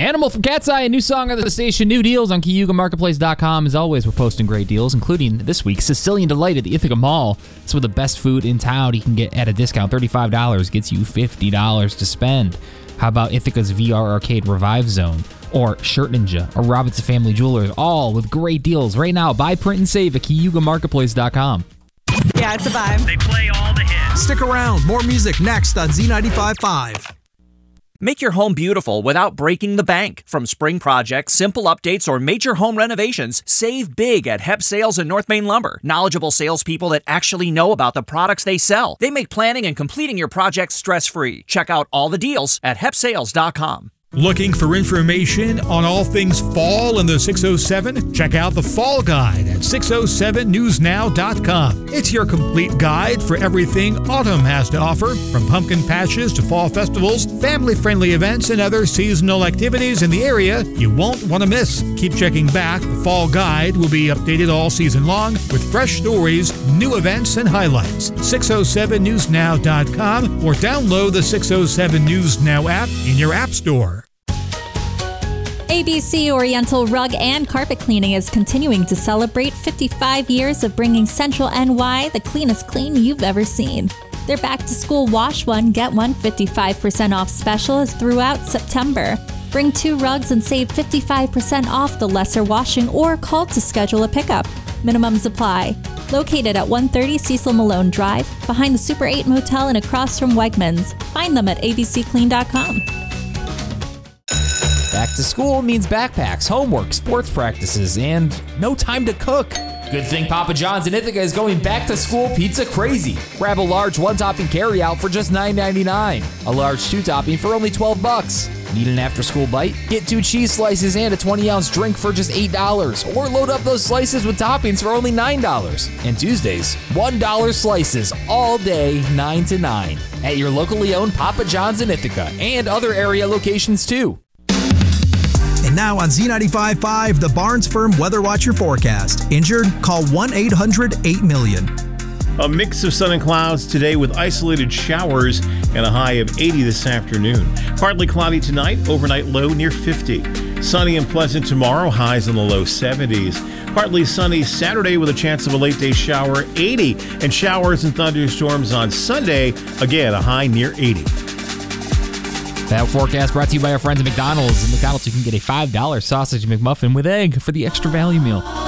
Animal from Cat's Eye, a new song on the station. New deals on CayugaMarketplace.com. As always, we're posting great deals, including this week's Sicilian Delight at the Ithaca Mall. It's with the best food in town. You can get at a discount. $35 gets you $50 to spend. How about Ithaca's VR Arcade Revive Zone? Or Shirt Ninja, or Robinson Family Jewelers, all with great deals right now. Buy, print, and save at CayugaMarketplace.com. Yeah, it's a vibe. They play all the hits. Stick around. More music next on Z95.5. Make your home beautiful without breaking the bank. From spring projects, simple updates, or major home renovations, save big at Hep Sales and North Main Lumber. Knowledgeable salespeople that actually know about the products they sell. They make planning and completing your projects stress-free. Check out all the deals at hepsales.com. Looking for information on all things fall in the 607? Check out the Fall Guide at 607newsnow.com. It's your complete guide for everything autumn has to offer, from pumpkin patches to fall festivals, family-friendly events, and other seasonal activities in the area you won't want to miss. Keep checking back. The Fall Guide will be updated all season long with fresh stories, new events, and highlights. 607newsnow.com or download the 607 News Now app in your app store. ABC Oriental Rug and Carpet Cleaning is continuing to celebrate 55 years of bringing Central NY the cleanest clean you've ever seen. Their back-to-school Wash One, Get One 55% off special is throughout September. Bring 2 rugs and save 55% off the lesser washing or call to schedule a pickup. Minimums apply. Located at 130 Cecil Malone Drive, behind the Super 8 Motel and across from Wegmans. Find them at abcclean.com. Back to school means backpacks, homework, sports practices, and no time to cook. Good thing Papa John's in Ithaca is going back to school pizza crazy. Grab a large 1-topping carryout for just $9.99. A large 2-topping for only $12. Need an after-school bite? Get 2 cheese slices and a 20-ounce drink for just $8. Or load up those slices with toppings for only $9. And Tuesdays, $1 slices all day, 9 to 9. At your locally owned Papa John's in Ithaca and other area locations too. And now on Z95.5, the Barnes Firm Weather Watcher forecast. Injured? Call 1-800-8-million. A mix of sun and clouds today with isolated showers and a high of 80 this afternoon. Partly cloudy tonight, overnight low near 50. Sunny and pleasant tomorrow, highs in the low 70s. Partly sunny Saturday with a chance of a late day shower, 80. And showers and thunderstorms on Sunday, again a high near 80. That forecast brought to you by our friends at McDonald's. At McDonald's, you can get a $5 sausage McMuffin with egg for the extra value meal.